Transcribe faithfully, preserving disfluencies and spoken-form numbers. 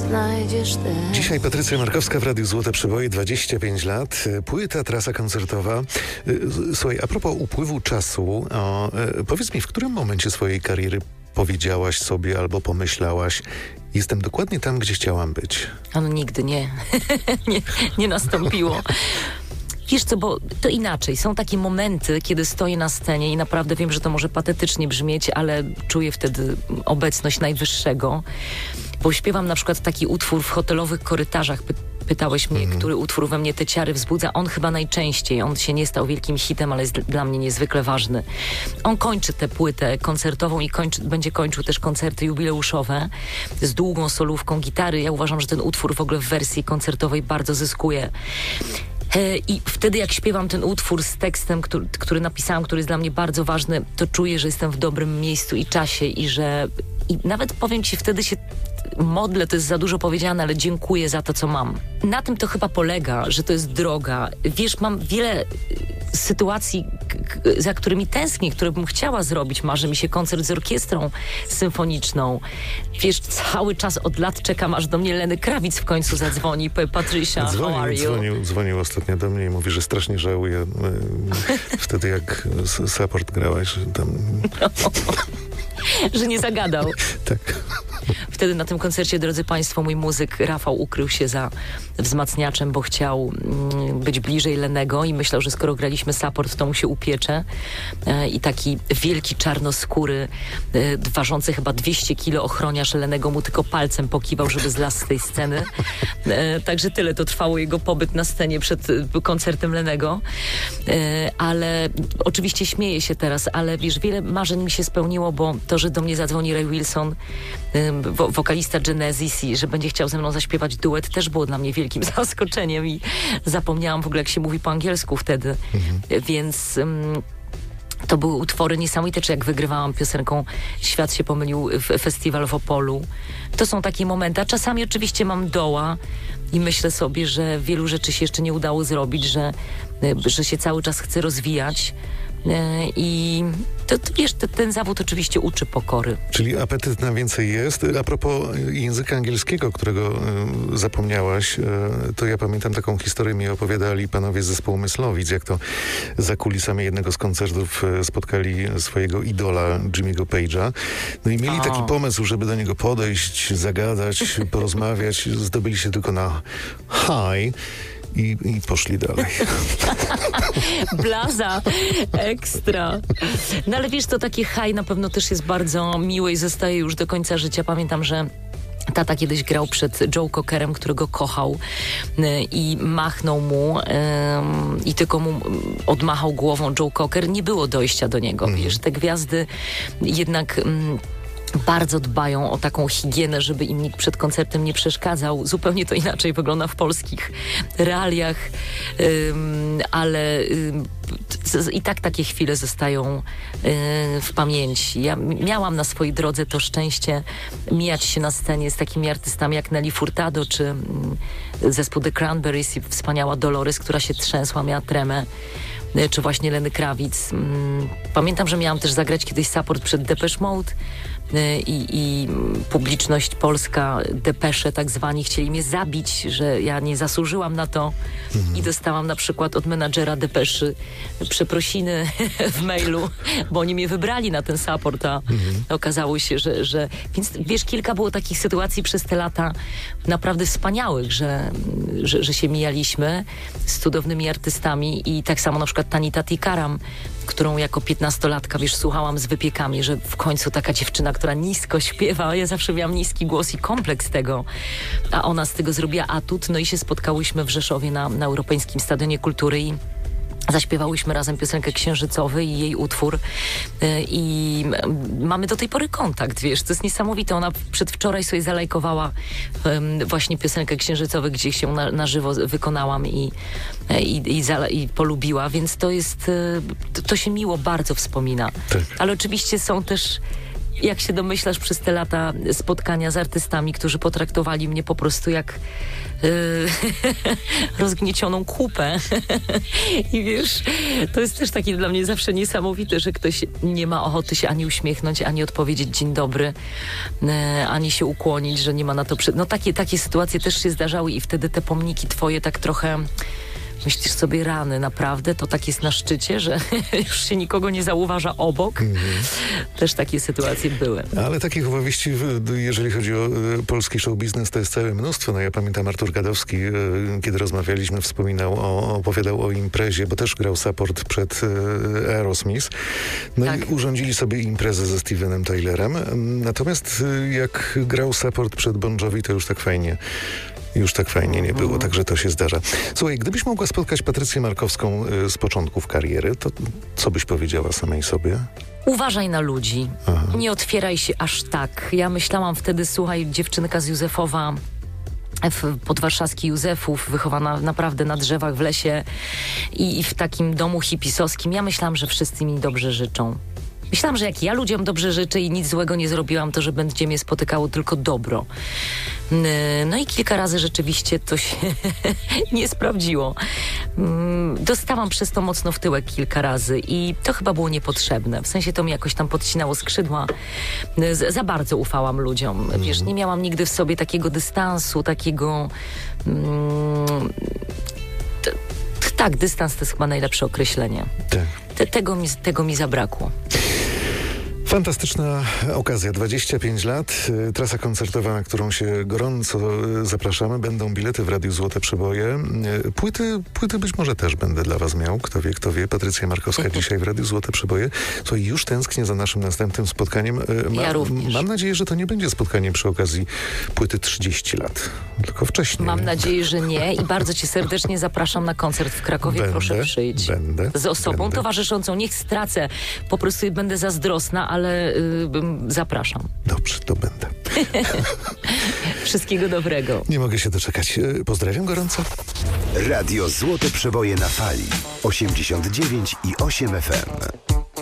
znajdziesz też. Dzisiaj Patrycja Markowska w Radiu Złote Przeboje, dwadzieścia pięć lat, płyta, trasa koncertowa. Słuchaj, a propos upływu czasu, o, powiedz mi, w którym momencie swojej kariery powiedziałaś sobie albo pomyślałaś: jestem dokładnie tam, gdzie chciałam być? Ano nigdy nie. nie, nie nastąpiło. Wiesz co, bo to inaczej. Są takie momenty, kiedy stoję na scenie i naprawdę wiem, że to może patetycznie brzmieć, ale czuję wtedy obecność Najwyższego. Bo śpiewam na przykład taki utwór w hotelowych korytarzach. Py- pytałeś mnie, mm. który utwór we mnie te ciary wzbudza. On chyba najczęściej. On się nie stał wielkim hitem, ale jest dla mnie niezwykle ważny. On kończy tę płytę koncertową i kończy, będzie kończył też koncerty jubileuszowe z długą solówką gitary. Ja uważam, że ten utwór w ogóle w wersji koncertowej bardzo zyskuje. I wtedy jak śpiewam ten utwór z tekstem, który, który napisałam, który jest dla mnie bardzo ważny, to czuję, że jestem w dobrym miejscu i czasie i że i nawet powiem ci, wtedy się modlę, to jest za dużo powiedziane, ale dziękuję za to, co mam. Na tym to chyba polega, że to jest droga. Wiesz, mam wiele sytuacji, k- k- za którymi tęsknię, które bym chciała zrobić. Marzy mi się koncert z orkiestrą symfoniczną. Wiesz, cały czas od lat czekam, aż do mnie Lenny Kravitz w końcu zadzwoni. Patricia, dzwonił, how are you? Dzwonił, dzwonił ostatnio do mnie i mówi, że strasznie żałuje e, wtedy, jak s- support grałaś, że tam... że nie zagadał. Tak. Wtedy na tym koncercie, drodzy Państwo, mój muzyk Rafał ukrył się za wzmacniaczem, bo chciał mm, być bliżej Lennego i myślał, że skoro graliśmy support, to mu się upiecze. E, I taki wielki czarnoskóry, e, ważący chyba dwieście kilo ochroniarz Lennego mu tylko palcem pokiwał, żeby zlazł z tej sceny. E, także tyle to trwało jego pobyt na scenie przed e, koncertem Lennego. E, ale oczywiście śmieję się teraz, ale wiesz, wiele marzeń mi się spełniło, bo to, że do mnie zadzwoni Ray Wilson, e, wo- wokalista Genesis, i że będzie chciał ze mną zaśpiewać duet, też było dla mnie wielkim zaskoczeniem i zapomniałam w ogóle, jak się mówi po angielsku wtedy. Mhm. Więc um, to były utwory niesamowite, czy jak wygrywałam piosenką Świat się pomylił w Festiwal w Opolu. To są takie momenty, a czasami oczywiście mam doła i myślę sobie, że wielu rzeczy się jeszcze nie udało zrobić, że, że się cały czas chcę rozwijać. I to, to, wiesz, to, ten zawód oczywiście uczy pokory. Czyli apetyt na więcej jest. A propos języka angielskiego, którego y, zapomniałaś, y, to ja pamiętam taką historię, mi opowiadali panowie z zespołu Myslowic, jak to za kulisami jednego z koncertów y, spotkali swojego idola Jimmy'ego Page'a. No i mieli o. taki pomysł, żeby do niego podejść, zagadać, porozmawiać. Zdobyli się tylko na hi. I, I poszli dalej. Blaza, ekstra. No ale wiesz, to takie haj na pewno też jest bardzo miłe i zostaje już do końca życia. Pamiętam, że tata kiedyś grał przed Joe Cockerem, którego kochał, y, i machnął mu y, i tylko mu odmachał głową Joe Cocker. Nie było dojścia do niego. Mm. Wiesz, te gwiazdy jednak... Mm, bardzo dbają o taką higienę, żeby im nikt przed koncertem nie przeszkadzał. Zupełnie to inaczej wygląda w polskich realiach, ym, ale ym, t- i tak takie chwile zostają y, w pamięci. Ja miałam na swojej drodze to szczęście mijać się na scenie z takimi artystami jak Nelly Furtado, czy y, zespół The Cranberries i wspaniała Dolores, która się trzęsła, miała tremę, y, czy właśnie Lenny Kravitz. Y, pamiętam, że miałam też zagrać kiedyś support przed Depeche Mode, I, i publiczność polska, depesze tak zwani, chcieli mnie zabić, że ja nie zasłużyłam na to. Mhm. I dostałam na przykład od menadżera depeszy przeprosiny w mailu, bo oni mnie wybrali na ten support, a mhm. okazało się, że, że... Więc wiesz, kilka było takich sytuacji przez te lata naprawdę wspaniałych, że, że, że się mijaliśmy z cudownymi artystami i tak samo na przykład Tanita Tikaram, którą jako piętnastolatka, wiesz, słuchałam z wypiekami, że w końcu taka dziewczyna, która nisko śpiewa, ja zawsze miałam niski głos i kompleks tego, a ona z tego zrobiła atut, no i się spotkałyśmy w Rzeszowie na, na Europejskim Stadionie Kultury i zaśpiewałyśmy razem piosenkę Księżycowy i jej utwór i mamy do tej pory kontakt, wiesz, to jest niesamowite. Ona przedwczoraj sobie zalajkowała um, właśnie piosenkę Księżycowy, gdzie się na, na żywo wykonałam i, i, i, zala, i polubiła, więc to jest, to, to się miło bardzo wspomina. Tak. Ale oczywiście są też jak się domyślasz, przez te lata spotkania z artystami, którzy potraktowali mnie po prostu jak yy, rozgniecioną kupę. I wiesz, to jest też takie dla mnie zawsze niesamowite, że ktoś nie ma ochoty się ani uśmiechnąć, ani odpowiedzieć dzień dobry, yy, ani się ukłonić, że nie ma na to... Przy... No takie, takie sytuacje też się zdarzały i wtedy te pomniki twoje tak trochę... Myślisz sobie, rany, naprawdę? To tak jest na szczycie, że już się nikogo nie zauważa obok? Mm-hmm. Też takie sytuacje były. Ale takich opowieści, jeżeli chodzi o y, polski show biznes, to jest całe mnóstwo. No ja pamiętam, Artur Gadowski, y, kiedy rozmawialiśmy, wspominał, o, opowiadał o imprezie, bo też grał support przed y, Aerosmith. No tak. I urządzili sobie imprezę ze Stevenem Tylerem. Natomiast y, jak grał support przed Bon Jovi, to już tak fajnie Już tak fajnie nie było, także to się zdarza. Słuchaj, gdybyś mogła spotkać Patrycję Markowską y, z początków kariery, to co byś powiedziała samej sobie? Uważaj na ludzi. Aha. Nie otwieraj się aż tak. Ja myślałam wtedy, słuchaj, dziewczynka z Józefowa, w podwarszawski Józefów, wychowana naprawdę na drzewach w lesie i, i w takim domu hipisowskim. Ja myślałam, że wszyscy mi dobrze życzą. Myślałam, że jak ja ludziom dobrze życzę i nic złego nie zrobiłam, to że będzie mnie spotykało tylko dobro. No i kilka razy rzeczywiście to się nie sprawdziło. Dostałam przez to mocno w tyłek kilka razy i to chyba było niepotrzebne. W sensie to mi jakoś tam podcinało skrzydła. Za bardzo ufałam ludziom. Wiesz, nie miałam nigdy w sobie takiego dystansu, takiego... Mm, t- t- tak, dystans to jest chyba najlepsze określenie. Tak. Te, tego, mi, tego mi zabrakło. Fantastyczna okazja. dwadzieścia pięć lat. Trasa koncertowa, na którą się gorąco zapraszamy. Będą bilety w Radiu Złote Przeboje. Płyty, płyty być może też będę dla was miał. Kto wie, kto wie. Patrycja Markowska dzisiaj w Radiu Złote Przeboje. Co już tęsknię za naszym następnym spotkaniem. Ma, ja również. Mam nadzieję, że to nie będzie spotkanie przy okazji płyty trzydzieści lat. Tylko wcześniej. Mam nadzieję, że nie. I bardzo cię serdecznie zapraszam na koncert w Krakowie. Będę, Proszę przyjść. Będę. Z osobą będę. towarzyszącą. Niech stracę. Po prostu będę zazdrosna, ale y, zapraszam. Dobrze, to będę. Wszystkiego dobrego. Nie mogę się doczekać. Pozdrawiam gorąco. Radio Złote Przeboje na fali. osiemdziesiąt dziewięć i osiem F M.